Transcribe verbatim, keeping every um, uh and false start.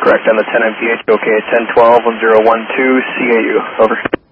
correct on the ten M P H, okay, ten twelve, one zero one two, C A U, over.